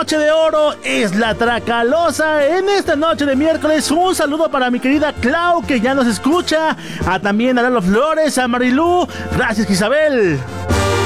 broche de oro es la Tracalosa en esta noche de miércoles. Un saludo para mi querida Clau, que ya nos escucha, también a Lalo Flores, a Marilú, gracias Isabel.